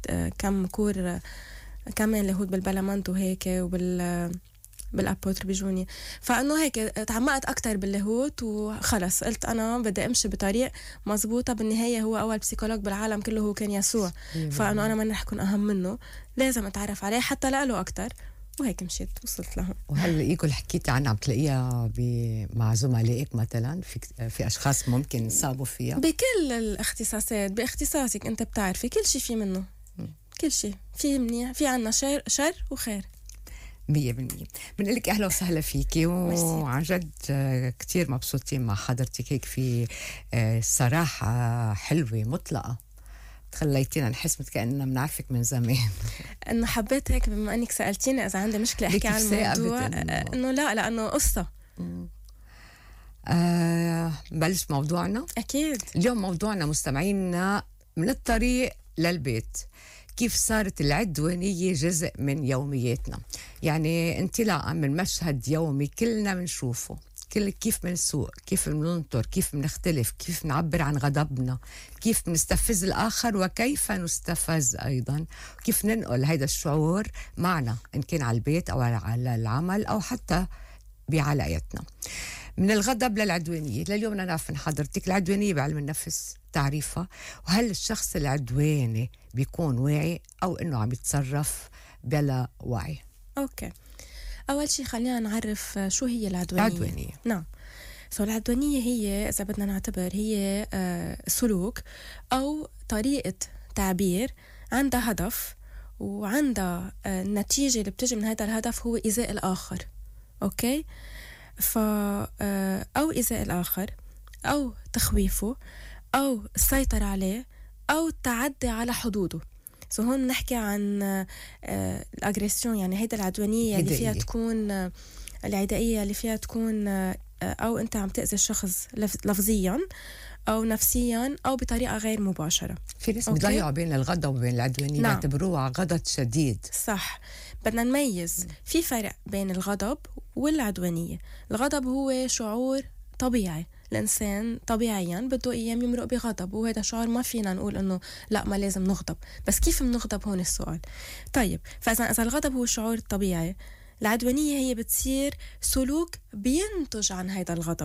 كم كور كمان لاهوت بالبلمنت وهيك بالابوتر بيجوني. فانه هيك تعمقت اكتر باللاهوت وخلص قلت انا بدي امشي بطريق مزبوطه. بالنهايه هو اول بسيكولوج بالعالم كله هو كان يسوع، فانه انا ما رح اكون اهم منه، لازم اتعرف عليه حتى له اكتر، وهيك مشيت وصلت له. وهل ايكو اللي حكيتي عنها عم تلاقيها مع زملائك مثلا؟ في اشخاص ممكن يصابوا فيها بكل الاختصاصات؟ باختصاصك انت بتعرفي كل شيء في منه، كل شيء في منيح، في عنا شر وخير. 100%. بنقول لك اهلا وسهلا فيكي، وعن جد كتير مبسوطين مع حضرتك. هيك في صراحة حلوة مطلقة خليتينا نحس كأننا بنعرفك من زمان. انه حبيت هيك بما انك سألتيني اذا عندي مشكلة احكي عن الموضوع، انه لا لانه قصة. بلش موضوعنا. اكيد. اليوم موضوعنا مستمعينا من الطريق للبيت، كيف صارت العدوانية جزء من يومياتنا. يعني انطلاقا من مشهد يومي كلنا بنشوفه، كيف بنسوق، كيف بننطر، كيف بنختلف، كيف نعبر عن غضبنا، كيف بنستفز الآخر وكيف نستفز أيضا، كيف ننقل هيدا الشعور معنا إن كان على البيت أو على العمل أو حتى بعلاقتنا. من الغضب للعدوانية. لليوم بدنا نعرف من حضرتك العدوانية بعلم النفس تعريفها، وهل الشخص العدواني بيكون واعي أو إنه عم يتصرف بلا وعي؟ أوكي، أول شيء خلينا نعرف شو هي العدوانية. نعم، العدوانية هي إذا بدنا نعتبر هي سلوك أو طريقة تعبير عندها هدف، وعندها النتيجة اللي بتجي من هذا الهدف هو إيذاء الآخر. أوكي، أو إيذاء الآخر أو تخويفه أو السيطرة عليه أو التعدي على حدوده. هون نحكي عن الأجريسيون، يعني هيدا العدوانية اللي فيها تكون العدائية اللي فيها تكون أو أنت عم تأذي الشخص لفظيا أو نفسيا أو بطريقة غير مباشرة. في ناس بيضيعوا بين الغضب وبين العدوانية. نعم. بيعتبروها غضب شديد. صح، بدنا نميز في فرق بين الغضب والعدوانية. الغضب هو شعور طبيعي، الإنسان طبيعيا بده أيام يمرق بغضب، وهذا شعور ما فينا نقول إنه لا ما لازم نغضب، بس كيف بنغضب هون السؤال. طيب، فإذا الغضب هو شعور طبيعي، العدوانية هي بتصير سلوك بينتج عن هذا الغضب.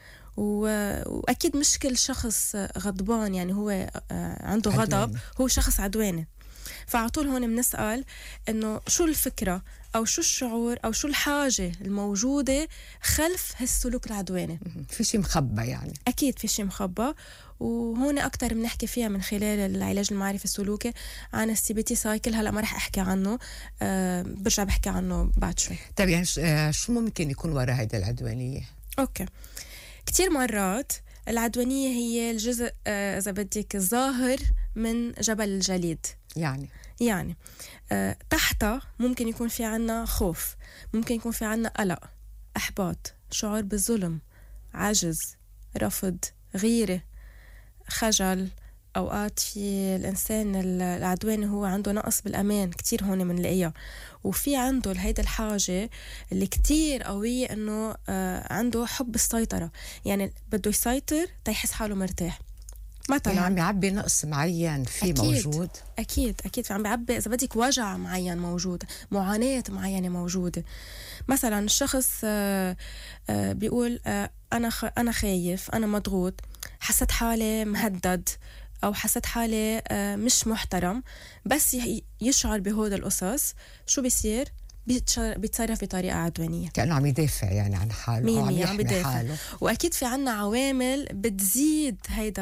وأكيد مش كل شخص غضبان يعني هو عنده غضب هو شخص عدواني. فعطول هون بنسأل إنه شو الفكرة أو شو الشعور أو شو الحاجة الموجودة خلف هالسلوك العدواني. في شيء مخبى يعني. أكيد في شيء مخبى، وهون أكتر بنحكي فيها من خلال العلاج المعرفي السلوكي عن CBT سايكل. هلأ ما رح أحكي عنه، برجع بحكي عنه بعد شوي. طيب يعني شو ممكن يكون وراء هيدا العدوانية؟ أوكي، كتير مرات العدوانية هي الجزء إذا بدك الظاهر من جبل الجليد. يعني تحتها ممكن يكون في عنا خوف، ممكن يكون في عنا قلق، إحباط، شعور بالظلم، عجز، رفض، غيرة، خجل. أوقات في الإنسان العدواني هو عنده نقص بالأمان، كتير هون منلاقيها. وفي عنده هيدا الحاجة اللي كتير قوية إنه عنده حب السيطرة، يعني بده يسيطر تيحس حاله مرتاح. مثلا عم يعبي نقص معين في موجود. أكيد عم بيعبي إذا بدك وجع معين موجود، معاناة معينة موجودة. مثلا الشخص بيقول أنا خايف، أنا مضغوط، حسيت حالي مهدد أو حسيت حالي مش محترم. بس يشعر بهذا القصص شو بيصير؟ بيتصرف بطريقة عدوانية، كأنه عم يدافع يعني عن حاله أو عم يحمي حاله. وأكيد في عنا عوامل بتزيد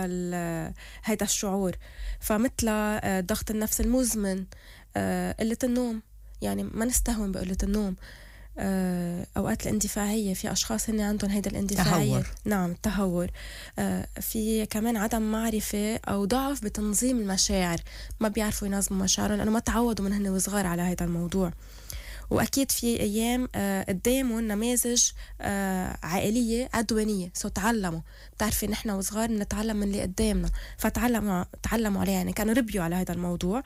هيدا الشعور، فمثل ضغط النفس المزمن، قلة النوم، يعني ما نستهون بقلة النوم. أوقات الاندفاعية، في أشخاص هن عندهم هيدا الاندفاعية. تهور. نعم، التهور. في كمان عدم معرفة أو ضعف بتنظيم المشاعر، ما بيعرفوا ينظموا مشاعرهم لأنه ما تعودوا من هن وصغار على هيدا الموضوع. وأكيد في أيام قدامهم نماذج عائلية عدوانية، تعلموا. بتعرفي نحن وصغار نتعلم من اللي قدامنا، فتعلموا عليه، يعني كانوا ربيوا على هذا الموضوع.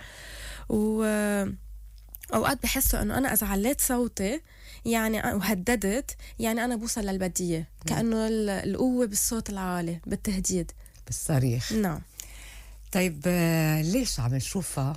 وأوقات بحسوا أنه أنا إذا عليت صوتي يعني وهددت يعني أنا بوصل للبدية، كأنه القوة بالصوت العالي، بالتهديد، بالصريخ. نعم. طيب ليش عم نشوفها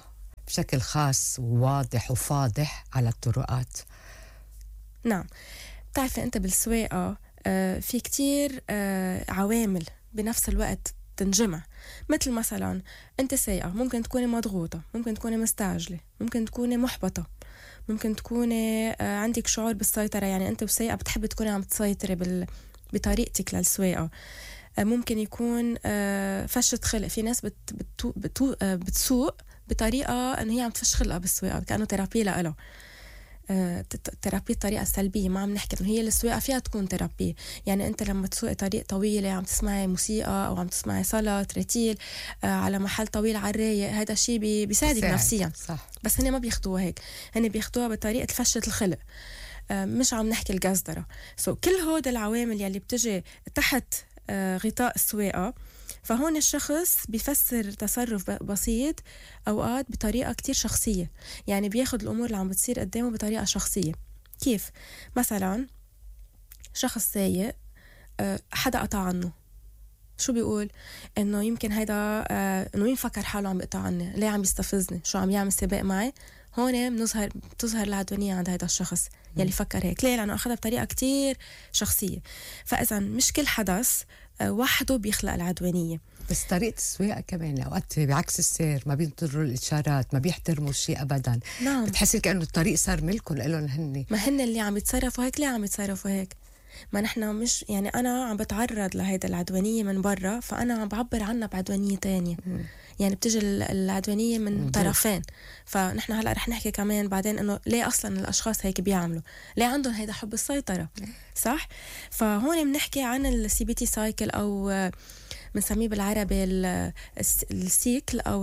بشكل خاص وواضح وفاضح على الطرقات. نعم، بتعرفي أنت بالسواقة في كتير عوامل بنفس الوقت تنجمع. مثل مثلا أنت سايقة، ممكن تكوني مضغوطة، ممكن تكوني مستعجلة، ممكن تكوني محبطة، ممكن تكوني عندك شعور بالسيطرة، يعني أنت وسايقة بتحبي تكوني عم تسيطري بطريقتك للسواقة. ممكن يكون فشة خلق، في ناس بتسوق بطريقة أنه هي عم تفش خلقها بالسواقة كأنه تيرابي لها. تيرابي الطريقة السلبية، ما عم نحكي إنه هي السواقة فيها تكون تيرابي. يعني أنت لما تسوقي طريق طويلة عم تسمعي موسيقى أو عم تسمعي صلاة رتيل على محل طويل على الرايق، هذا الشيء بيساعدك نفسيا. صح. بس هن ما بياخدوها هيك، هن بياخدوها بطريقة فشة الخلق، مش عم نحكي القصدرة. كل هود العوامل يلي بتجي تحت غطاء السواقة، فهون الشخص بيفسر تصرف بسيط أوقات بطريقة كتير شخصية. يعني بياخد الأمور اللي عم بتصير قدامه بطريقة شخصية. كيف؟ مثلا شخص سايق، حدا قطع عنه، شو بيقول؟ إنه يمكن هيدا إنه مين فكر حاله عم بيقطع عني؟ ليه عم يستفزني؟ شو عم يعمل سباق معي؟ هون بتظهر العدوانية عند هيدا الشخص يلي فكر هيك. ليه؟ لأنه أخذها بطريقة كتير شخصية. فإذا مش كل حدث وحده بيخلق العدوانية. بس طريقة السواقة كمان أوقات بعكس السير، ما بينطروا الإشارات، ما بيحترموا الشيء أبدا. نعم. بتحسي كأنه الطريق صار ملكهم لهم هن. ما هن اللي عم يتصرفوا هيك. ليه عم يتصرفوا هيك؟ ما نحن مش، يعني أنا عم بتعرض لهيدا العدوانية من برا، فأنا عم بعبر عنها بعدوانية تانية. يعني بتجي العدوانية من طرفين. فنحن هلأ رح نحكي كمان بعدين إنه ليه أصلا الأشخاص هيك بيعملوا، ليه عندهم هيدا حب السيطرة. صح؟ فهون بنحكي عن الCBT سايكل، أو بنسميه بالعربي السيكل، أو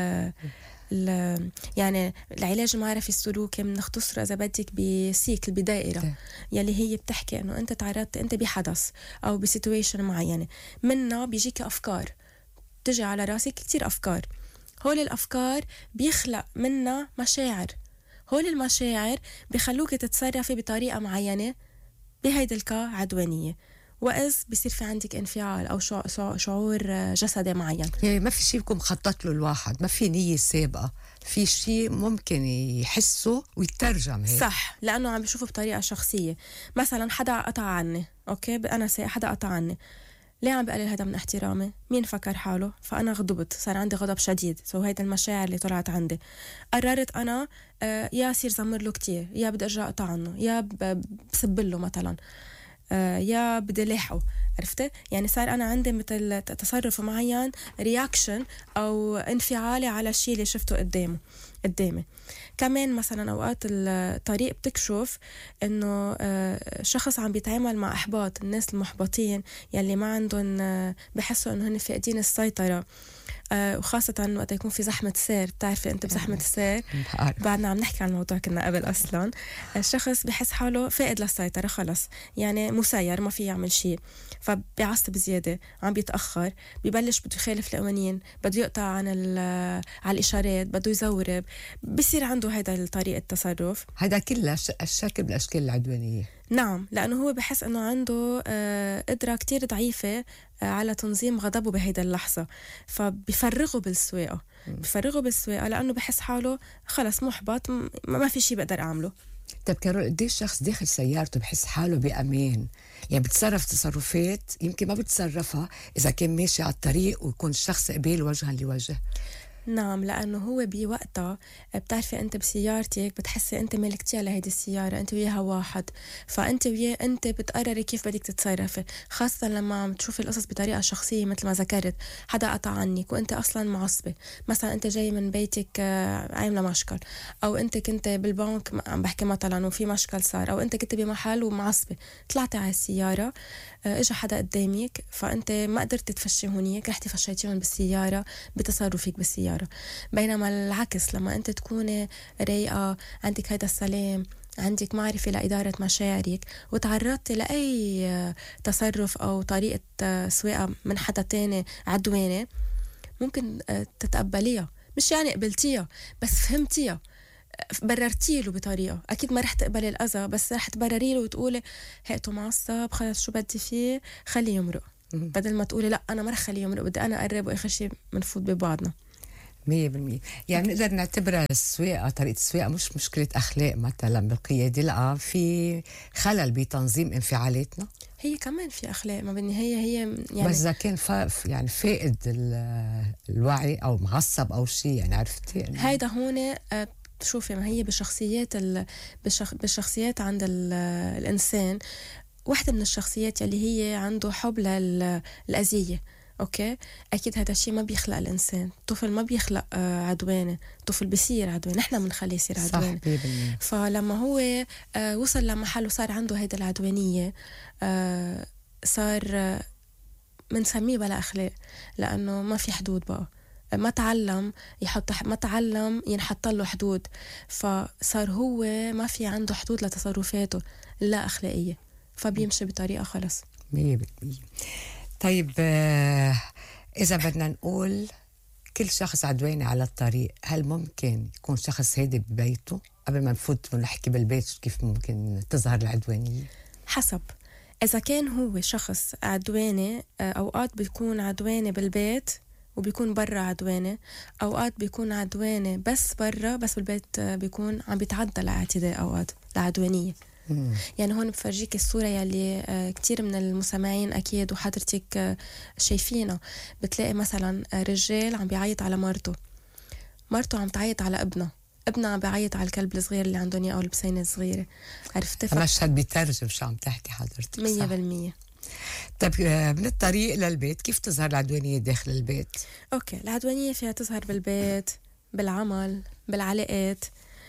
يعني العلاج المعرفي السلوكي بنختصره إذا بدك بسيكل، بدائرة يلي هي بتحكي إنه أنت تعرضت أنت بحدث أو بسيتويشن معينة، منها بيجيك أفكار، تجي على راسك كتير أفكار. هول الأفكار بيخلق منها مشاعر، هول المشاعر بيخلوك تتصرفي بطريقة معينة، بهيدا عدوانية. وإذ بيصير في عندك انفعال أو شعور جسدي معين. يعني ما في شيء بيكون مخطط له الواحد، ما في نية سابقة، في شيء ممكن يحسه ويترجم هيك. صح، لأنه عم بيشوفه بطريقة شخصية. مثلا حدا قطع عني، أوكي، أنا حدا قطع عني، ليه عم بقلل هذا من احترامي؟ مين فكر حاله؟ فأنا غضبت، صار عندي غضب شديد. هيدا المشاعر اللي طلعت عندي. قررت أنا يا صير زمر له كتير، يا بدي أرجع أقطع عنه، يا بسبله مثلا، يا بدي لاحقه. عرفتي؟ يعني صار أنا عندي مثل تصرف معين، رياكشن أو انفعالي على الشيء اللي شفته قدامي. كمان مثلا أوقات الطريق بتكشف إنه شخص عم بيتعامل مع إحباط، الناس المحبطين يلي ما عندهم، بحسوا إنه هن فاقدين السيطرة. وخاصة وقت يكون في زحمة سير. بتعرفي أنت بزحمة السير، بعدنا عم نحكي عن الموضوع كنا قبل أصلا. الشخص بحس حاله فاقد للسيطرة، خلص يعني مسير، ما في يعمل شيء، فبيعصب زيادة، عم بيتأخر، ببلش بده يخالف القوانين، بده يقطع على الإشارات، بده يزورب، بصير عنده هيدا طريقة التصرف. هذا كله الشكل من الأشكال العدوانية. نعم، لأنه هو بحس أنه عنده قدرة كتير ضعيفة على تنظيم غضبه بهيدا اللحظة، فبيفرغه بالسواقة. لأنه بحس حاله خلص محبط، ما في شيء بقدر أعمله. طب كارول، قديش شخص داخل سيارته بحس حاله بأمان، يعني بتصرف تصرفات يمكن ما بتصرفها إذا كان ماشي على الطريق ويكون الشخص قبال وجها لوجه؟ نعم، لأنه هو بوقتها بتعرفي أنت بسيارتك بتحسي أنت ملكتيها لهيدي السيارة، أنت وياها واحد، فأنت وياه أنت بتقرري كيف بدك تتصرفي. خاصة لما عم تشوفي القصص بطريقة شخصية، مثل ما ذكرت حدا قطع عنك وأنت أصلا معصبة. مثلا أنت جاي من بيتك عاملة مشكل، أو أنت كنت بالبنك عم بحكي مثلا وفي مشكل صار، أو أنت كنت بمحل ومعصبة، طلعتي على السيارة، اجى حدا قدامك، فأنت ما قدرت تفشي هونيك، رحتي فشيتيهم بالسيارة بتصرفك بالسيارة. بينما العكس، لما أنت تكوني رايقة، عندك هيدا السلام، عندك معرفة لإدارة مشاعرك، وتعرضتي لأي تصرف أو طريقة سواقة من حدا تاني عدواني، ممكن تتقبليها. مش يعني قبلتيها، بس فهمتيها، بررتي له بطريقة. أكيد ما رح تقبلي الأذى، بس رح تبرري له وتقولي هيئته معصب، خلص شو بدي فيه، خليه يمرق، بدل ما تقولي لا أنا ما رح خليه يمرق، بدي أنا أقرب وآخر شيء منفوت ببعضنا. 100%. يعني نقدر نعتبرها السواقة، طريقة السواقة مش مشكلة أخلاق مثلا بالقيادة، لا، في خلل بتنظيم انفعالاتنا. هي كمان في أخلاق، ما بالنهاية هي يعني. بس إذا كان يعني فائد الوعي أو معصب أو شيء، يعني عرفتي يعني. هيدا هون شوفي، ما هي بشخصيات بالشخصيات عند الإنسان. واحدة من الشخصيات اللي هي عنده حب للأذية. أوكي، أكيد هذا الشيء ما بيخلق الإنسان. الطفل ما بيخلق عدوانة، الطفل بيصير عدوانة، نحن بنخليه يصير عدوانة. صح. فلما هو وصل لمحل وصار عنده هيدا العدوانية، صار منسميه بلا أخلاق، لأنه ما في حدود بقى. ما تعلم ما تعلم ينحط له حدود، فصار هو ما في عنده حدود لتصرفاته لا أخلاقية، فبيمشي بطريقة خلص. 100%. طيب إذا بدنا نقول كل شخص عدواني على الطريق، هل ممكن يكون شخص هادي ببيته؟ قبل ما نفوت ونحكي بالبيت كيف ممكن تظهر العدوانية. حسب، إذا كان هو شخص عدواني أوقات بيكون عدواني بالبيت وبيكون برا عدواني، أوقات بيكون عدواني بس برا، بس بالبيت بيكون عم بيتعدى لاعتداء، أوقات لعدوانية. يعني هون بفرجيك الصورة يلي كتير من المستمعين أكيد وحضرتك شايفينها. بتلاقي مثلا رجال عم بيعيط على مرته عم تعيط على ابنها عم بيعيط على الكلب الصغير اللي عندهم اياه او البسينة الصغيرة. عرفت؟ مشهد بيترجم شو عم تحكي حضرتك. 100%. طيب من الطريق للبيت كيف تظهر العدوانية داخل البيت؟ اوكي، العدوانية فيها تظهر بالبيت، بالعمل، بالعلاقات.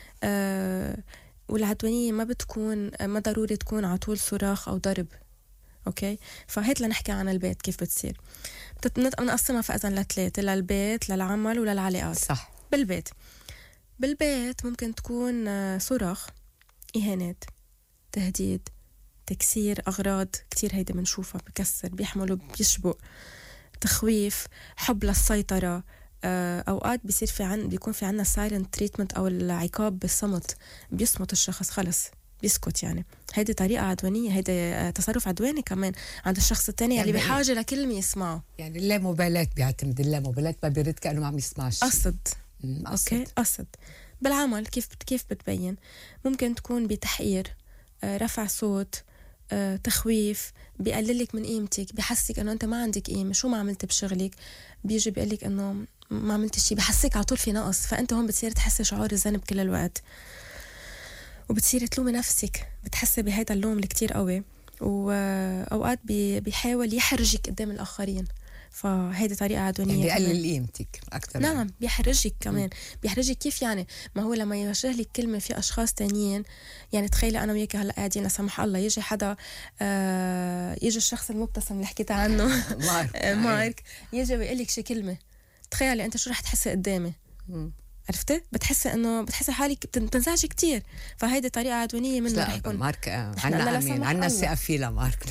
والعدوانية ما بتكون، ما ضروري تكون على طول صراخ او ضرب. اوكي، فهيت لنحكي عن البيت كيف بتصير. بنقسمها فإذا لثلاثة، للبيت، للعمل، وللعلاقات. صح. بالبيت ممكن تكون صراخ، إهانات، تهديد، تكسير أغراض، كتير هيدا منشوفها، بكسر، بيحملوا، بيشبق، تخويف، حب للسيطرة. أوقات بيكون في عنا silent treatment أو العقاب بالصمت، بيصمت الشخص خلص، بيسكت. يعني هيدي طريقة عدوانية، هيدا تصرف عدواني كمان عند الشخص التاني يعني اللي بحاجة لكلمة يسمعه. يعني اللامبالاة، بيعتمد اللامبالاة، ما بيرد كأنه ما عم يسمعش. قصد. أوكي، قصد. بالعمل كيف بتبين؟ ممكن تكون بتحقير، رفع صوت، تخويف، بيقللك من قيمتك، بيحسك انه انت ما عندك قيمة، شو ما عملت بشغلك بيجي بيقلك انه ما عملت شيء، بحسك على طول في نقص. فانت هون بتصير تحسي شعور الذنب كل الوقت، وبتصير تلومي نفسك، بتحسي بهيدا اللوم اللي كتير قوي. واوقات بيحاول يحرجك قدام الاخرين، فهيدي طريقة عدوانية. يعني بيقلل قيمتك أكتر. نعم، بيحرجك كمان. بيحرجك كيف يعني؟ ما هو لما يوجه لك كلمة في أشخاص تانيين، يعني تخيلي أنا وياك هلأ قاعدين، لا سمح الله يجي حدا، يجي الشخص المبتسم اللي حكيت عنه مارك، يجي ويقلك شي كلمة، تخيلي أنت شو رح تحسي قدامي. عرفتي؟ بتحسي حالك بتنزعجي كتير. فهيدي طريقة عدوانية منه. رح يكون مارك عنا ثقة فيه لمارك.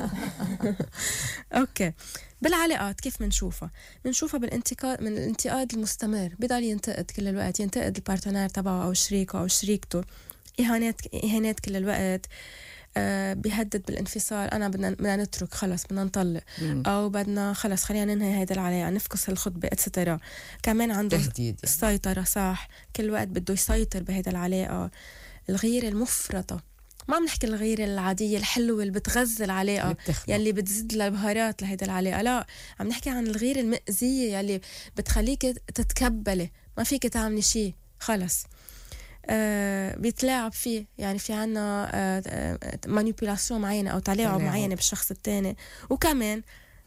اوكي، بالعلاقات كيف منشوفها بالانتقاد، من الانتقاد المستمر، بضل ينتقد كل الوقت، ينتقد البارتنير تبعه او شريكه او شريكته، اهانات كل الوقت. بيهدد بالانفصال، انا بدنا نترك، خلص بدنا نطلق، او بدنا خلص خلينا ننهي هيدا العلاقه، نفكس الخطبه، اتسترا. كمان عنده تهديد، السيطره. صح، كل وقت بده يسيطر بهيدا العلاقه. الغيره المفرطه، ما عم نحكي الغيرة العادية الحلوة اللي بتغذي العلاقة، يلي بتزيد البهارات لهيدا العلاقة، لا، عم نحكي عن الغيرة المأذية يلي بتخليك تتكبلي، ما فيك تعملي شيء، خلص. بيتلاعب فيه، يعني في عنا مانيبيولاسيون معينة أو تلاعب معينة بالشخص التاني. وكمان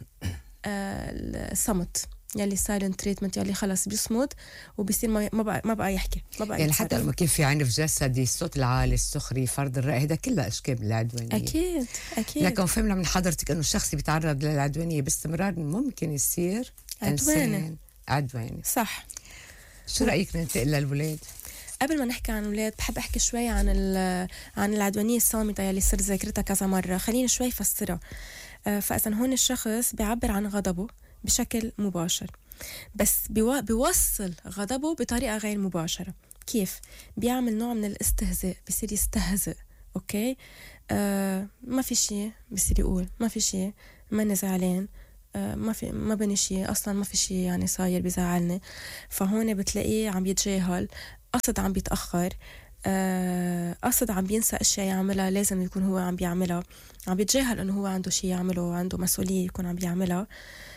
الصمت، يلي سايلنت تريتمنت، يلي خلص بيصمت وبيصير ما بقى يحكي، ما بقى يعني حتى لما كيف في عنف جسدي، الصوت العالي، السخري، فرض الرأي، هذا كلها أشكال من العدوانية. أكيد. لكن فهمنا من حضرتك إنه الشخص بيتعرض للعدوانية باستمرار ممكن يصير عدواني. صح. شو رأيك ننتقل للولاد؟ قبل ما نحكي عن الولاد بحب أحكي شوي عن العدوانية الصامتة يلي صرت ذاكرتها كذا مرة. خليني شوي فسرها. فأذا هون الشخص بيعبر عن غضبه بشكل مباشر، بس بيوصل غضبه بطريقة غير مباشرة. كيف؟ بيعمل نوع من الاستهزاء، بيصير يستهزئ. أوكي، ما في شيء، بيصير يقول ما في شيء، ماني زعلان، ما بني شيء أصلا، ما في شيء يعني صاير بزعلني. فهون بتلاقيه عم يتجاهل، قصد عم بيتأخر، قصد عم بينسى اشياء يعملها لازم يكون هو عم بيعملها، عم بيتجاهل انه هو عنده شيء يعمله، عنده مسؤولية يكون عم بيعملها.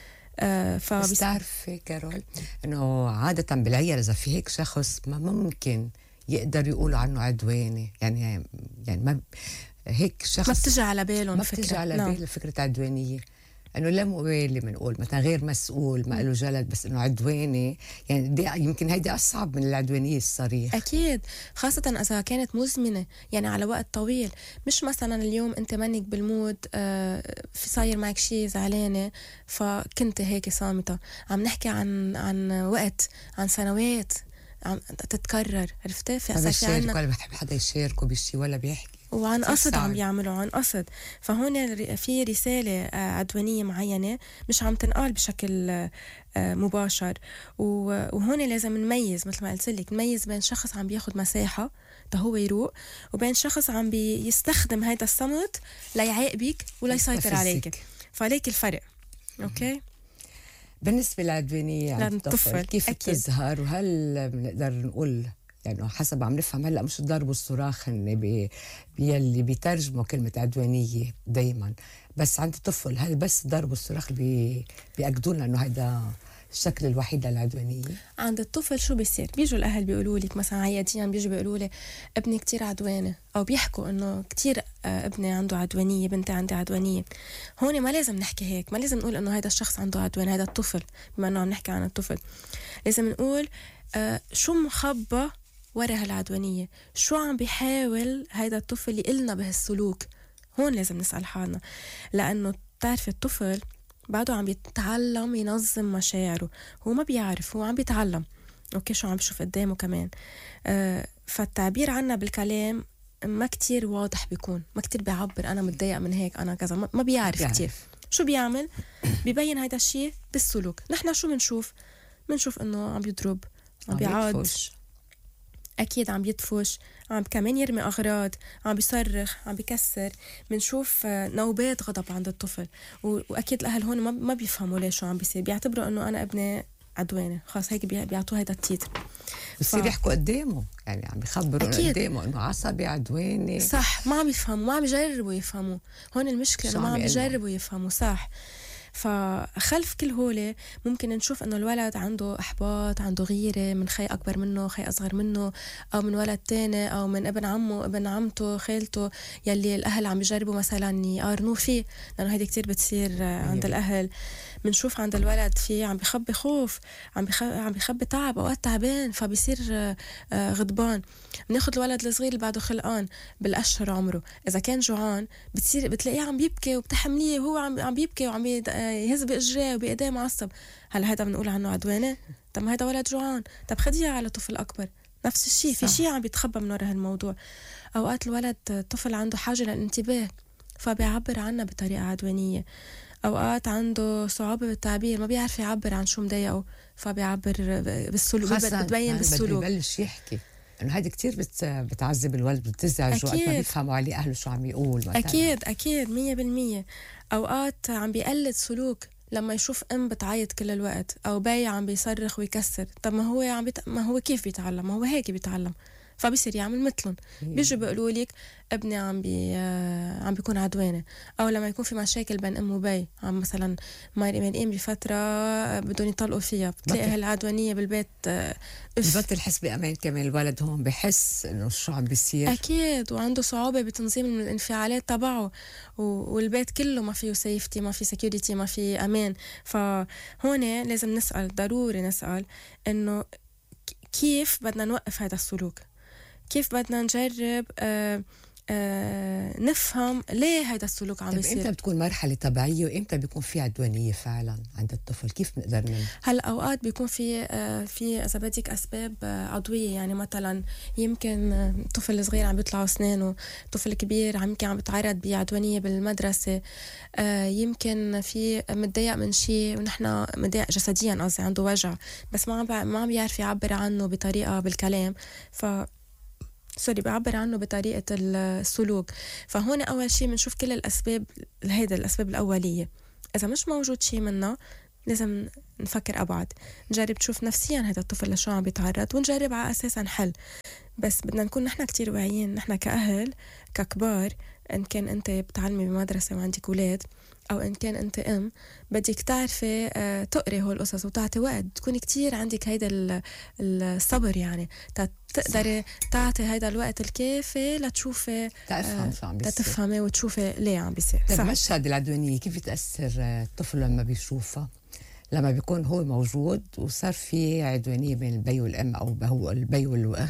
بس تعرفي كارول انه عادة بالعيلة اذا في هيك شخص ما ممكن يقدر يقولوا عنه عدواني، يعني ما هيك شخص ما بتجي على بالهم ما بتجي على باله فكرة عدوانية، انه لا مبالي بنقول مثلا غير مسؤول، ما له جلد، بس انه عدواني يعني دي يمكن هيدي اصعب من العدوانية الصريح. اكيد، خاصة اذا كانت مزمنة يعني على وقت طويل، مش مثلا اليوم انت منك بالمود، في صاير معك شيء زعلانة فكنت هيك صامتة. عم نحكي عن وقت، عن سنوات عم تتكرر، عرفتي؟ في عنا ولا بحب حدا يشاركه بشيء ولا بيحكي، وعن قصد عم بيعملوا عن قصد. فهون في رسالة عدوانية معينة مش عم تنقال بشكل مباشر. وهون لازم نميز، مثل ما قلت لك، نميز بين شخص عم بياخد مساحة هو يروق، وبين شخص عم بيستخدم هيدا الصمت ليعاقبك ولا يسيطر عليك. فعليك الفرق. اوكي. بالنسبة للعدوانية عند الطفل كيف تظهر، وهل بنقدر نقول يعني حسب عم نفهم هلا مش الضرب والصراخ اللي يلي بيترجموا كلمة عدوانية دايما، بس عند الطفل هل بس ضرب والصراخ بيأكدوا لنا انه هيدا الشكل الوحيد للعدوانية؟ عند الطفل شو بيصير؟ بيجوا الاهل بيقولوا لك مثلا عياديا، بيجوا بيقولوا لي ابني كتير عدواني، او بيحكوا انه كتير ابني عنده عدوانية، بنتي عندي عدوانية. هون ما لازم نحكي هيك، ما لازم نقول انه هيدا الشخص عنده عدوان، هيدا الطفل، بما انه عم نحكي عن الطفل لازم نقول شو مخبى ورا هالعدوانية، شو عم بيحاول هيدا الطفل يقلنا بهالسلوك. هون لازم نسأل حالنا، لأنه بتعرفي الطفل بعده عم يتعلم ينظم مشاعره، هو ما بيعرف، هو عم بيتعلم اوكي شو عم بشوف قدامه كمان. فالتعبير عنه بالكلام ما كتير واضح بيكون، ما كتير بيعبر أنا متضايق من هيك، أنا كذا، ما بيعرف كتير. شو بيعمل؟ بيبين هيدا الشيء بالسلوك. نحن شو منشوف إنه عم يضرب، عم بيعاد، أكيد عم يدفش، عم كمان يرمي أغراض، عم بيصرخ، عم بيكسر. منشوف نوبات غضب عند الطفل، وأكيد الأهل هون ما بيفهموا ليش شو عم بيصير، بيعتبروا إنه أنا ابني عدواني، خلاص هيك بيعطوه هيدا التيتر. بصير يحكوا قدامه، يعني عم بيخبروا قدامه إنه عصبي عدواني. صح، ما عم يفهموا، ما عم يجربوا يفهموا. هون المشكلة إنه ما عم يجربوا يفهموا. صح. فخلف كل هولي ممكن نشوف انه الولد عنده احباط، عنده غيرة من خي اكبر منه، خي اصغر منه، او من ولد تاني، او من ابن عمه، ابن عمته، خالته، يلي الاهل عم بيجربوا مثلا يقارنوه فيه، لانه هيدي كتير بتصير عند الاهل. بنشوف عند الولد في عم بيخبي خوف، عم بيخبي تعب، اوقات تعبان فبيصير غضبان. بناخد الولد الصغير اللي بعده خلقان بالاشهر عمره، اذا كان جوعان بتلاقيه عم بيبكي وبتحمليه وهو عم بيبكي وعم يهز باجريه وبايديه معصب. هلا هذا بنقول عنه عدوانه؟ طب ما هذا ولد جوعان، طب خديها على طفل اكبر. نفس الشيء، في شيء عم بيتخبى من وراء هالموضوع. اوقات الولد طفل عنده حاجه للانتباه فبيعبر عنها بطريقه عدوانيه. اوقات عنده صعوبه بالتعبير، ما بيعرف يعبر عن شو مضايقه فبيعبر بالسلوك، بتبين بالسلوك، ببلش يحكي انه هذه كتير بتعذب الولد، بتزعج وقت ما بيفهموا عليه اهله شو عم يقول مثلا. اكيد 100%. اوقات عم بيقلد سلوك لما يشوف ام بتعيط كل الوقت، او باي عم بيصرخ ويكسر. طب ما هو ما هو كيف بيتعلم؟ ما هو هيك بيتعلم، فبيصير يعمل مثلهم. بيجوا بيقولوا لك ابني عم بيكون عدواني. او لما يكون في مشاكل بين ام وبي، عم مثلا مرقين بفتره بدهم يطلقوا فيها، بتلاقي هالعدوانيه بالبيت. ببطل حس بامان كمان الولد، هون بحس انه شو عم بيصير. اكيد، وعنده صعوبه بتنظيم الانفعالات تبعه، والبيت كله ما فيه سيفتي، ما فيه سكيورتي، ما فيه امان. فهون لازم نسال، ضروري نسال انه كيف بدنا نوقف هذا السلوك، كيف بدنا نجرب نفهم ليه هذا السلوك عم يصير. امتى بتكون مرحله طبيعيه وامتى بيكون في عدوانيه فعلا عند الطفل؟ كيف بنقدر هلا اوقات بيكون في اذا بدك اسباب عضويه، يعني مثلا يمكن طفل صغير عم بيطلعوا اسنانه، طفل كبير يمكن عم بيتعرض بعدوانيه بالمدرسه، يمكن في متضايق من شيء، ونحن متضايق جسديا، قصدي عنده وجع بس ما عم بيعرف يعبر عنه بطريقه بالكلام، بيعبر عنه بطريقة السلوك. فهون أول شيء بنشوف كل الأسباب، هيدا الأسباب الأولية، إذا مش موجود شي منها لازم نفكر أبعد، نجرب نشوف نفسيا هذا الطفل لشو عم بيتعرض ونجرب على أساسا حل. بس بدنا نكون نحن كتير واعيين، نحن كأهل ككبار، إن كان أنت بتعلمي بمدرسة وعندك أولاد أو إن كان أنت بدك تعرفي تقري هول القصص وتعطي وقت، تكوني كتير عندك هيدا الصبر يعني تقدري تعطي هيدا الوقت الكافي لتشوفي تفهم شو عم بيصير، تفهمي وتشوفي ليه عم بيصير. طيب مشهد العدوانية كيف تأثر الطفل لما بيشوفها، لما بيكون هو موجود وصار في عدوانية بين البي والأم أو هو البي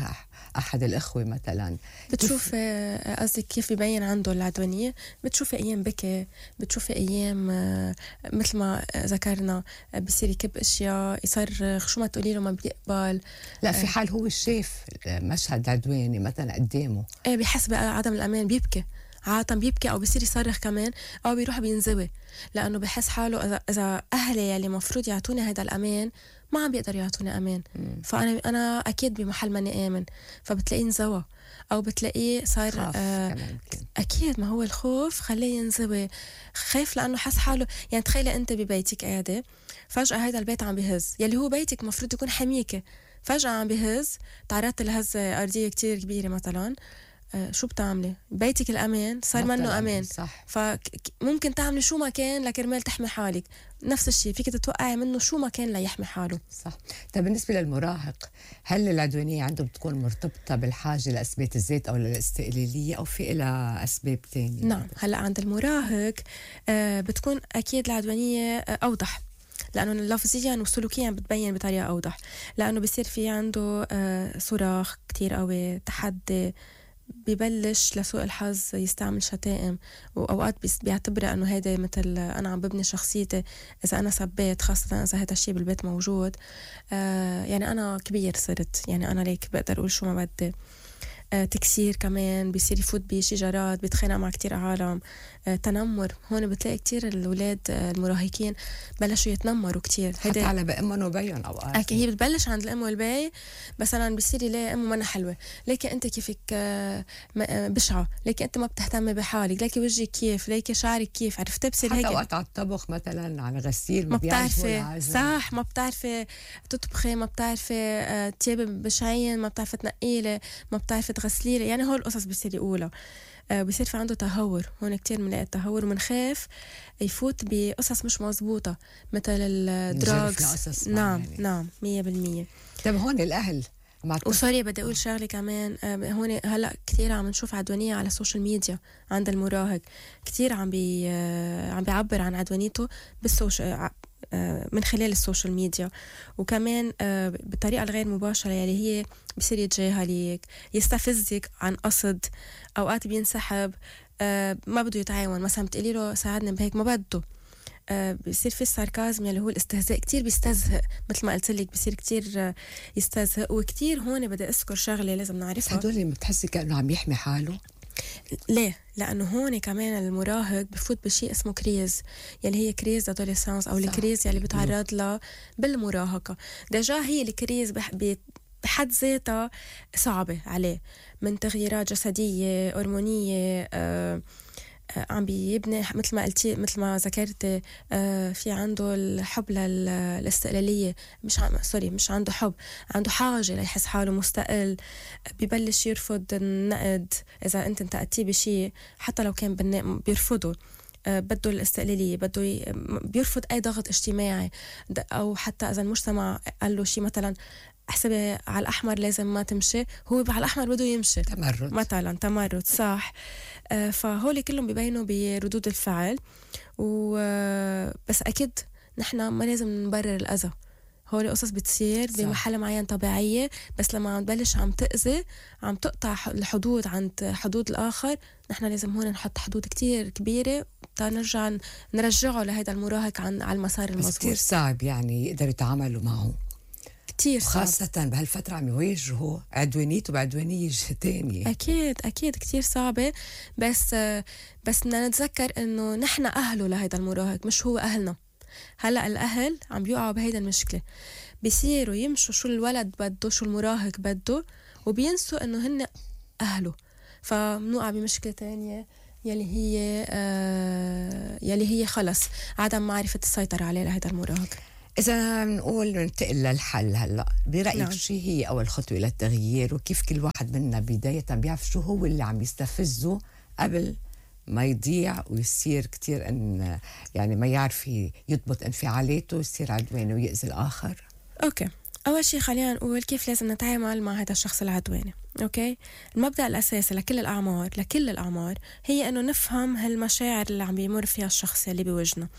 أحد الأخوة مثلا؟ بتشوف قصدك كيف بيبين عنده العدوانية؟ بتشوفي أيام بكي، بتشوفي أيام مثل ما ذكرنا بصير يكب أشياء، يصرخ، شو ما تقولي له ما بيقبل. لا في حال هو شاف مشهد عدواني مثلا قدامه بيحس بعدم الأمان، بيبكي عادة، بيبكي أو بيصير يصرخ كمان أو بيروح بينزوي، لأنه بحس حاله إذا أهلي يلي مفروض يعطوني هذا الأمان ما عم بيقدروا يعطوني أمان، فأنا أكيد بمحل ماني آمن، فبتلاقيه انزوى أو بتلاقيه صار أكيد. ما هو الخوف خليه ينزوي، خايف لأنه حس حاله. يعني تخيلي أنت ببيتك قاعدة، فجأة هذا البيت عم بيهز، يلي هو بيتك مفروض يكون حميكي، فجأة عم بيهز، تعرضت لهزة أرضية كتير كبيرة مثلا، شو بتعملي؟ بيتك الأمان صار منه أمان، فممكن تعملي شو ما كان لكرمال تحمي حالك. نفس الشيء فيك تتوقعي منه شو ما كان ليحمي حاله. صح. طيب بالنسبة للمراهق، هل العدوانية عنده بتكون مرتبطة بالحاجة لإثبات الذات أو للاستقلالية أو في إلها أسباب تانية؟ نعم، هلأ عند المراهق بتكون أكيد العدوانية أوضح، لأنه لفظيا وسلوكيا بتبين بطريقة أوضح، لأنه بصير في عنده صراخ كتير قوي، تحدي، ببلش لسوء الحظ يستعمل شتائم، وأوقات بيعتبرها أنه هيدا مثل أنا عم ببني شخصيتي إذا أنا سبيت، خاصة إذا هذا الشيء بالبيت موجود. يعني أنا كبير صرت، يعني أنا ليك بقدر أقول شو ما بدي. تكسير كمان، بيصير يفوت بشجرات، بيتخانق مع كتير عالم. تنمر، هون بتلاقي كتير الأولاد المراهقين بلشوا يتنمروا كتير، حتى على بأمهم وبيهم أوقات. هي بتبلش عند الأم والبي، مثلا بيصير يلاقي أمه منا حلوة، ليكي أنت كيفك بشعة، ليكي أنت ما بتهتمي بحالك، ليكي وجهك كيف، ليكي شعرك كيف، عرفتي بصير هيك. حتى وقت على الطبخ مثلا على غسيل ما بتعرفي، صح، ما بتعرفي تطبخي، ما بتعرفي تيابي بشعين، ما بتعرفي تنقيلي، ما بتعرفي تغسليلي، يعني هول القصص بيصير يقولها. بيصير في عنده تهور، هون كتير بنلاقي التهور، ومنخاف يفوت بقصص مش مزبوطة مثل الدراجز. نعم يعني. نعم 100%. طيب هون الأهل وسوري بدي أقول شغلة كمان، هون هلأ كتير عم نشوف عدوانية على السوشيال ميديا عند المراهق، كتير عم بيعبر عن عدوانيته من خلال السوشيال ميديا، وكمان بالطريقة الغير مباشرة، يعني هي بصير يتجاهلك، يستفزك عن قصد، أوقات بينسحب، ما بده يتعاون، مثلا بتقولي له ساعدني بهيك ما بده. بيصير في الساركازم اللي هو الاستهزاء، كتير بيستزهق، مثل ما قلت لك بيصير كتير يستزهق. وكتير هون بدي أذكر شغلة لازم نعرفها، هدول اللي بتحسي كأنه عم يحمي حاله. ليه؟ لأنه هون كمان المراهق بفوت بشيء اسمه كريز، يلي هي كريز أدوليسانس أو الكريز يلي بتعرض لها بالمراهقة. دجا هي الكريز بحد ذاتها صعبة عليه، من تغييرات جسدية، هرمونية، عم بيبني مثل ما قلتي، مثل ما ذكرت، في عنده الحب للاستقلالية، مش عنده حب، عنده حاجة ليحس حاله مستقل، ببلش يرفض النقد، إذا أنت انتقدتيه بشيء حتى لو كان بيرفضه، بده الاستقلالية، بيرفض أي ضغط اجتماعي، أو حتى إذا المجتمع قال له شيء مثلا احسبي على الأحمر لازم ما تمشي، هو على الأحمر بده يمشي، تمرد مثلا، تمرد، صح. فهولي كلهم بيبينوا بردود الفعل، بس أكيد نحنا ما لازم نبرر الأذى، هولي قصص بتصير بمحل معين طبيعية، بس لما عم تبلش عم تأذي، عم تقطع الحدود عند حدود الآخر، نحنا لازم هون نحط حدود كتير كبيرة نرجعه لهذا المراهق على المسار المظبوط. بس كتير صعب يعني يقدروا يتعاملوا معه، كتير صعب، خاصة بهالفترة عم يواجهوا عدوانيته بعدوانية تانية. أكيد كتير صعبة، بس بدنا نتذكر إنه نحن أهله لهيدا المراهق، مش هو أهلنا. هلأ الأهل عم بيقعوا بهيدا المشكلة، بيصيروا يمشوا شو الولد بده، شو المراهق بده، وبينسوا إنه هن أهله، فمنوقع بمشكلة تانية يلي هي خلص عدم معرفة السيطرة عليه لهذا المراهق. إذا نقول ننتقل للحل هلا، برأيك نعم. شو هي أول خطوة للتغيير، وكيف كل واحد منا بداية بيعرف شو هو اللي عم يستفزه قبل ما يضيع ويصير كتير إن يعني ما يعرف يضبط انفعالاته ويصير عدواني ويأذي الآخر؟ أوكي، أول شيء خلينا نقول كيف لازم نتعامل مع هذا الشخص العدواني. أوكي، المبدأ الأساسي لكل الأعمار هي إنه نفهم هالمشاعر اللي عم بيمر فيها الشخص اللي بوجهنا.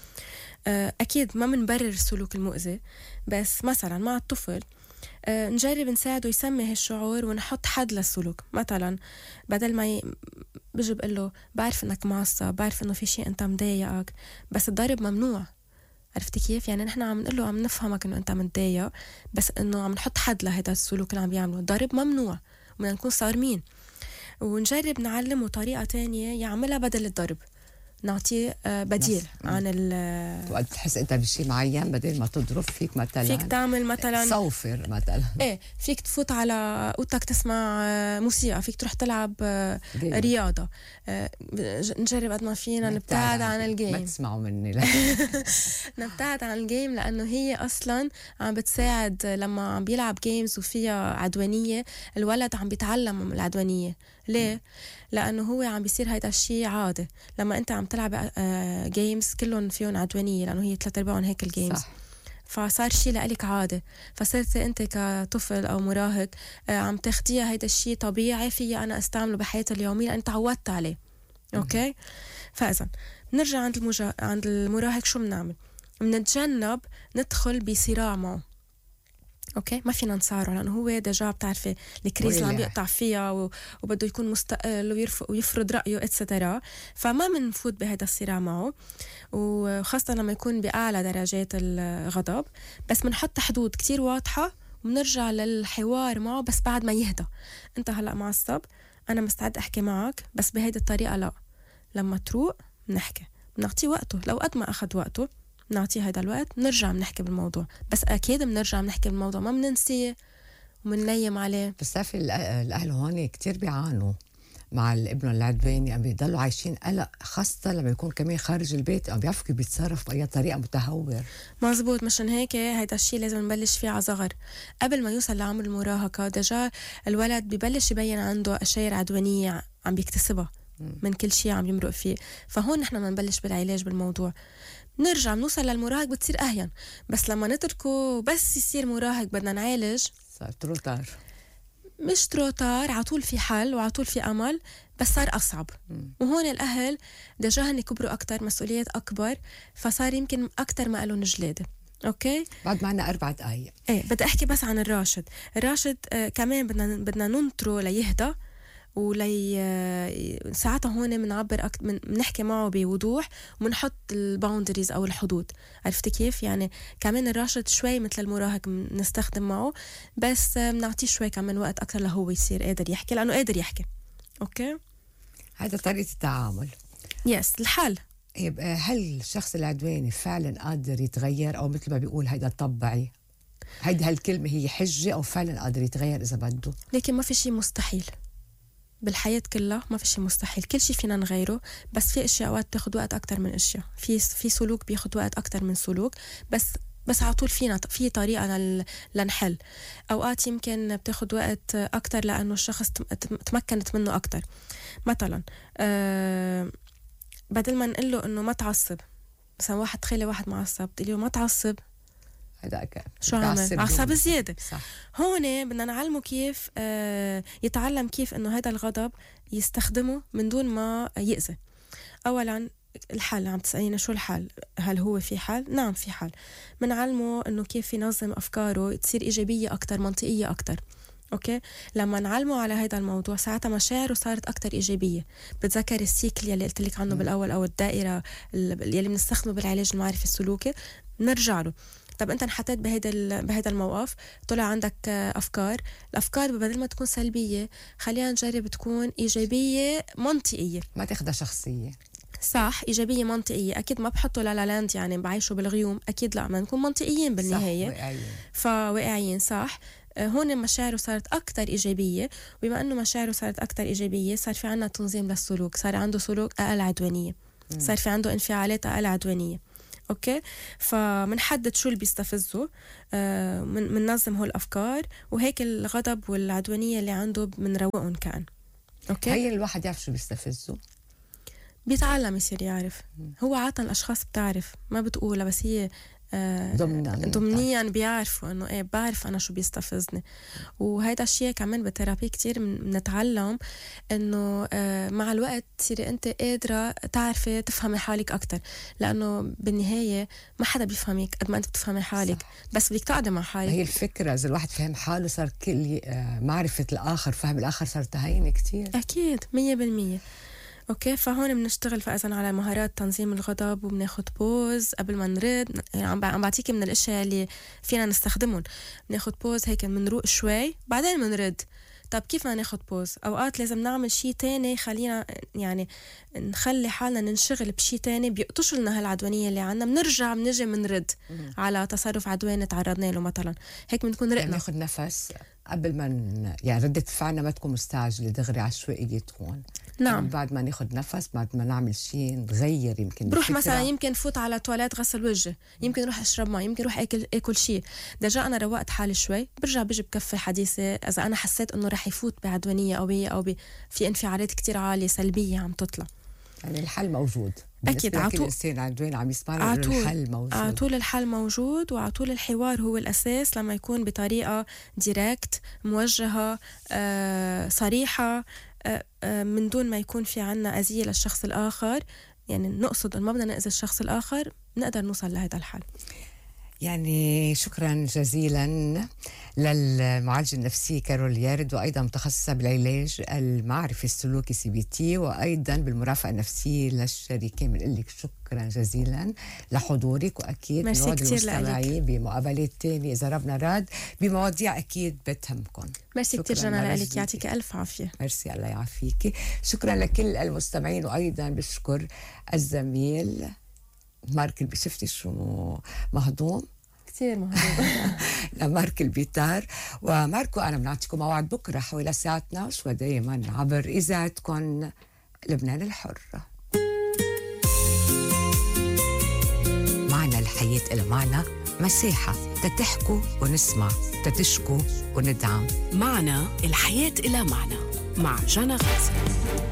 أكيد ما منبرر السلوك المؤذي، بس مثلا مع الطفل نجرب نساعده يسمي هالشعور ونحط حد للسلوك. مثلا بدل ما بيجي بقول له بعرف انك معصب، بعرف انه في شيء انت مضايقك، بس الضرب ممنوع. عرفتي كيف؟ يعني نحن عم نقول له عم نفهمك انه انت متضايق، بس انه عم نحط حد لهذا السلوك اللي عم بيعمله. الضرب ممنوع، بدنا نكون صارمين ونجرب نعلمه طريقة تانية يعملها بدل الضرب. نعطيه بديل عن وقت تحس انت بشيء معين بدل ما تضرب فيك مثلا فيك تعمل مثلا صوفر مثلا، ايه فيك تفوت على اوضتك تسمع موسيقى، فيك تروح تلعب رياضة. نجرب قد ما فينا نبتعد عن الجيم. ما تسمعوا مني لا. نبتعد عن الجيم لأنه هي أصلا عم بتساعد. لما عم بيلعب جيمز وفيها عدوانية، الولد عم بيتعلم العدوانية. ليه؟ لأنه هو عم بيصير هيدا الشيء عادة. لما أنت عم تلعب جيمز كلهم فيهم عدوانية، لأنه هي 3/4 هيك الجيمز، صح. فصار شيء لألك عادة، فصرت أنت كطفل أو مراهق عم تاخديها هيدا الشيء طبيعي في أنا استعمله بحياتي اليومية لأن تعودت عليه. أوكي؟ فإذا نرجع عند المراهق، شو بنعمل؟ بنتجنب ندخل بصراع معه. اوكي، ما فينا نصارعه لانه هو ديجا بتعرفي الكريز اللي عم بيقطع فيها وبده يكون مستقل ويفرض رايه اتسترا. فما بنفوت بهذا الصراع معه، وخاصه لما يكون باعلى درجات الغضب، بس بنحط حدود كتير واضحه وبنرجع للحوار معه. بس بعد ما يهدى، انت هلا معصب، انا مستعد احكي معك بس بهيدي الطريقه لا. لما تروق بنحكي، بنعطيه وقته. لو قد ما اخذ وقته نعطيه هيدا الوقت، نرجع بنحكي بالموضوع. بس أكيد بنرجع بنحكي بالموضوع، ما بننسيه ومننيم عليه. بس تعرفي الأهل هون كتير بيعانوا مع الابن العدواني، عم بيضلوا عايشين قلق، خاصة لما يكون كمان خارج البيت عم بيعرفوا كيف بيتصرف بأي طريقة متهور. مزبوط، مشان هيك هيدا الشيء لازم نبلش فيه على صغر. قبل ما يوصل لعمر المراهقة دجا الولد ببلش يبين عنده أشياء عدوانية عم بيكتسبها من كل شيء عم يمرق فيه. فهون نحن ما نبلش بالعلاج بالموضوع، نرجع نوصل للمراهق بتصير أهين. بس لما نتركه بس يصير مراهق بدنا نعالج، صار تروتار. مش تروتار، عطول في حل وعطول في أمل، بس صار أصعب. وهون الأهل دجا هن كبروا أكتر، مسؤوليات أكبر، فصار يمكن أكتر ما قالوا نجلادة. أوكي، بعد معنا 4 دقايق. إيه بدي أحكي بس عن الراشد. كمان بدنا ننطره ليهدى ساعتها هون بنعبر بنحكي معه بوضوح وبنحط الباوندريز او الحدود. عرفتي كيف؟ يعني كمان الراشد شوي مثل المراهق بنستخدم معه، بس بنعطيه شوي كمان وقت اكثر لهو يصير قادر يحكي، لانه قادر يحكي. اوكي، هذا طريقة التعامل. يس الحل. يبقى هل الشخص العدواني فعلا قادر يتغير، او مثل ما بيقول هيدا طبعي؟ هالكلمة هي حجة، او فعلا قادر يتغير اذا بده؟ لكن ما في شيء مستحيل بالحياة كلها، ما في شيء مستحيل، كل شيء فينا نغيره. بس في اشياء اوقات بتاخد وقت اكتر من اشياء، في سلوك بياخد وقت اكتر من سلوك، بس عطول فينا في طريقة لنحل. اوقات يمكن بتاخد وقت اكتر لانه الشخص تمكنت منه اكتر. مثلا بدل ما نقول له انه ما تعصب، مثلا تخيلي واحد معصب تقولي له ما تعصب، هذاك شو عمل؟ عصب زيادة. صح. هون بدنا نعلمه كيف يتعلم كيف انه هذا الغضب يستخدمه من دون ما يأذي. اولا الحل، عم تسألينا شو الحل؟ هل هو في حل؟ نعم في حل. بنعلمه انه كيف ينظم افكاره تصير ايجابية اكتر، منطقية اكتر. اوكي، لما نعلمه على هذا الموضوع ساعتها مشاعره صارت اكتر ايجابيه. بتذكر السيكل يلي قلت لك عنه بالاول، او الدائره يلي بنستخدمه بالعلاج المعرفي السلوكي. نرجع له، طب انت انحطيت بهذا الموقف، طلع عندك الافكار بدل ما تكون سلبيه خلينا نجرب تكون ايجابيه منطقيه، ما تاخدها شخصيه. صح، إيجابية منطقية. أكيد ما بحطوا لا لاند يعني بعيشوا بالغيوم، أكيد لا، ما نكون منطقيين بالنهاية. صح، واقعيين. فواقعيين، صح. هون مشاعره صارت أكتر إيجابية، وبما أنه مشاعره صارت أكتر إيجابية صار في عنا تنظيم للسلوك، صار عنده سلوك أقل عدوانية، صار في عنده انفعالات أقل عدوانية. أوكي، فمنحدد شو اللي بيستفزه، مننظم هول الأفكار، وهيك الغضب والعدوانية اللي عنده منروقهم كان. أوكي، هي الواحد يعرف شو بيستفزه، بيتعلم يصير يعرف. هو عادة الأشخاص بتعرف ما بتقولها، بس هي ضمنيا بيعرفوا انه ايه، بعرف انا شو بيستفزني. وهيدا الشيء كمان بالثيرابي كتير بنتعلم انه مع الوقت تصيري انت قادرة تعرفي تفهمي حالك اكتر، لانه بالنهاية ما حدا بيفهمك قد ما انت بتفهمي حالك. صح. بس بدك تقعدي مع حالك. هي الفكرة، اذا الواحد فهم حاله صار كل معرفة الاخر، فهم الاخر صار تهين كتير. اكيد 100%. اوكي، فهون بنشتغل فاذا على مهارات تنظيم الغضب، وبناخد بوز قبل ما نرد. يعني عم بعطيكي من الاشياء اللي فينا نستخدمهم. بناخد بوز هيك بنروق شوي بعدين بنرد. طب كيف ما ناخد بوز؟ اوقات لازم نعمل شيء تاني، خلينا يعني نخلي حالنا ننشغل بشيء تاني بيقطش لنا هالعدوانية اللي عنا، بنرجع بنجي بنرد على تصرف عدواني تعرضنا له مثلا. هيك بنكون رقنا. ناخد نفس قبل ما يعني ردة فعلنا ما تكون مستعجلة دغري عشوائية تكون. نعم. يعني بعد ما ناخد نفس، بعد ما نعمل شيء نغير، يمكن بروح مثلا، يمكن فوت على تواليت غسل وجه، يمكن روح اشرب ماء، يمكن روح اكل شيء. دجا انا روقت حالي شوي، برجع بجي بكفي حديثي. اذا انا حسيت انه رح يفوت بعدوانية قوية او في انفعالات كتير عالية سلبية عم تطلع، يعني الحل موجود. اكيد عطول الانسان عدوان عم يسمعنا، الحل موجود. عطول الحل موجود، وعطول الحوار هو الاساس لما يكون بطريقة ديركت موجهة صريحة، من دون ما يكون في عنا أذية للشخص الآخر. يعني نقصد أن ما بدنا نأذي الشخص الآخر، نقدر نوصل لهذا الحل. يعني شكرا جزيلا للمعالجة النفسية كارول يارد، وأيضا متخصصة بالعلاج المعرفي السلوكي CBT، وأيضا بالمرافقة النفسية للشريكين. بنقول لك شكرا جزيلا لحضورك، وأكيد نوعد المستمعين بمقابلات تانية إذا ربنا راد بمواضيع أكيد بتهمكم. ميرسي كتير جنى لك، يعطيك ألف عافية. ميرسي، الله يعافيك. شكرا لكل المستمعين، وأيضا بشكر الزميل مارك شفتي شو مهضوم كتير مهضوم لمارك البيتار. وماركو أنا بنعطيكم موعد بكرة حوالي الساعة 12 ودائما عبر إذاعتكم لبنان الحرة. معنا الحياة إلى معنى، مساحة تتحكوا ونسمع، تتشكوا وندعم. معنا الحياة إلى معنى مع جنى غازي.